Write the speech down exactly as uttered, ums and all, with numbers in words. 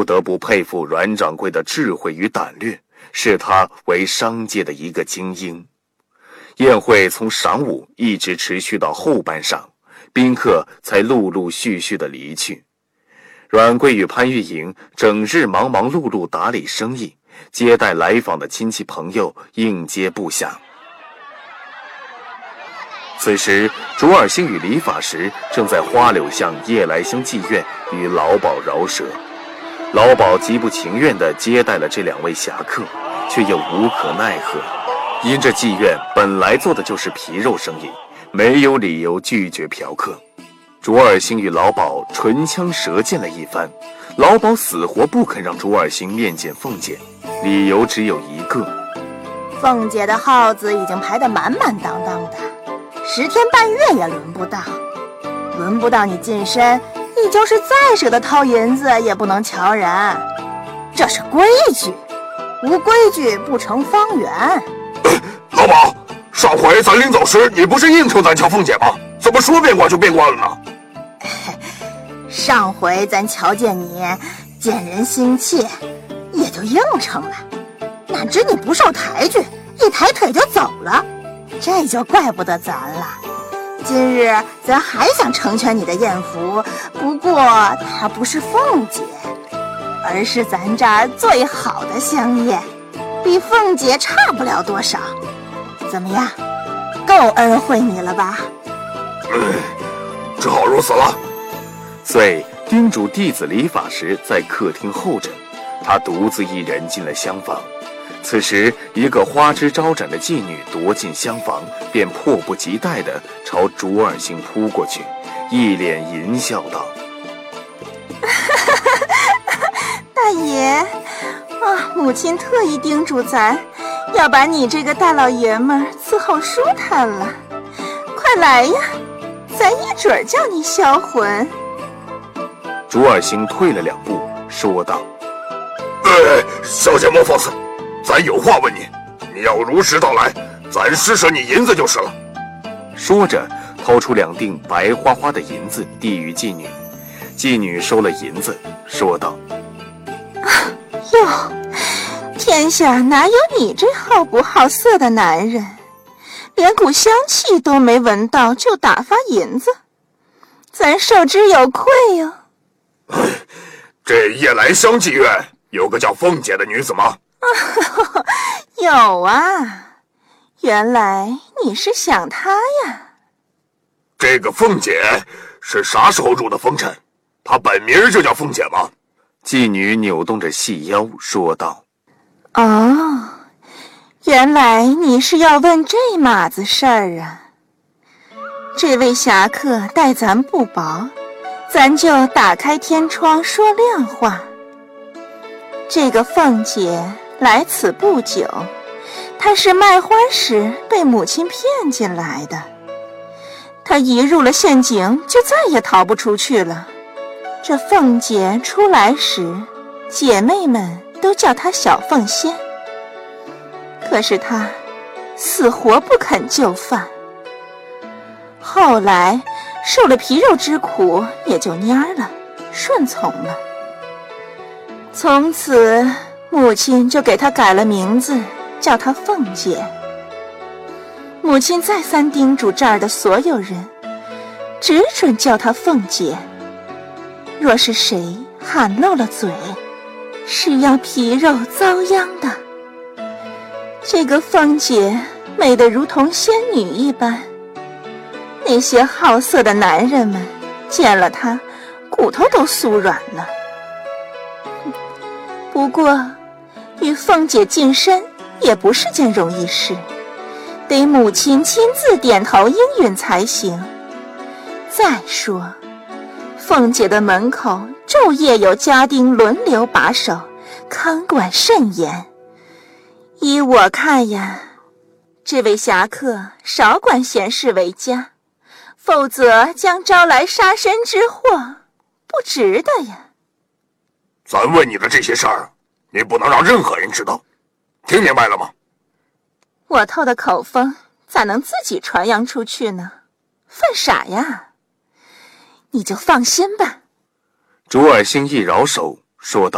得不佩服阮掌柜的智慧与胆略，视他为商界的一个精英。宴会从晌午一直持续到后半晌，宾客才陆陆续续的离去。阮贵与潘玉莹整日忙忙碌碌打理生意，接待来访的亲戚朋友，应接不暇。此时卓尔星与李法石正在花柳巷夜来香妓院与老鸨饶舌。老鸨极不情愿地接待了这两位侠客，却又无可奈何，因这妓院本来做的就是皮肉生意，没有理由拒绝嫖客。卓尔星与老鸨唇枪舌剑了一番，老鸨死活不肯让卓尔星面见凤姐，理由只有一个： 凤姐的号子已经排得满满当当的，十天半月也轮不到，轮不到你近身，你就是再舍得掏银子也不能瞧人，这是规矩，无规矩不成方圆。 老鸨，上回咱临走时你不是应承咱瞧凤姐吗？怎么说变卦就变卦了呢？ 上回咱瞧见你见人心切，也就应承了，哪知你不受抬举，一抬腿就走了，这就怪不得咱了。今日咱还想成全你的艳福，不过她不是凤姐，而是咱这儿最好的香叶，比凤姐差不了多少。怎么样，够恩惠你了吧？ 嗯，只好如此了。 遂叮嘱弟子李法石在客厅候诊，他独自一人进了厢房。此时一个花枝招展的妓女夺进厢房，便迫不及待地朝卓尔星扑过去，一脸淫笑道： 大爷啊，母亲特意叮嘱咱要把你这个大老爷们伺候舒坦了，快来呀，咱一准叫你销魂。 卓尔星退了两步，说道： 哎，小姐莫放肆，咱有话问你，你要如实道来，咱施舍你银子就是了。 说着掏出两锭白花花的银子递与妓女。妓女收了银子，说道： 哟，天下哪有你这好不好色的男人，连股香气都没闻到就打发银子，咱受之有愧哟。 这夜来香妓院有个叫凤姐的女子吗？ 有啊，原来你是想她呀。 这个凤姐是啥时候入的风尘？她本名就叫凤姐吗？ 妓女扭动着细腰说道： 哦，原来你是要问这码子事儿啊。这位侠客待咱不薄，咱就打开天窗说亮话。这个凤姐来此不久，她是卖花时被母亲骗进来的，她一入了陷阱就再也逃不出去了。这凤姐出来时，姐妹们都叫她小凤仙，可是她死活不肯就范，后来受了皮肉之苦，也就蔫儿了，顺从了。从此母亲就给她改了名字，叫她凤姐。母亲再三叮嘱这儿的所有人，只准叫她凤姐，若是谁喊漏了嘴，是要皮肉遭殃的。这个凤姐美得如同仙女一般，那些好色的男人们见了她，骨头都酥软了。不过与凤姐近身也不是件容易事，得母亲亲自点头应允才行。再说凤姐的门口昼夜有家丁轮流把守，看管甚严。依我看呀，这位侠客少管闲事为佳，否则将招来杀身之祸，不值得呀。 咱问你的这些事儿，你不能让任何人知道，听明白了吗？ 我透的口风咋能自己传扬出去呢？犯傻呀！你就放心吧。 卓尔星一摇手说道：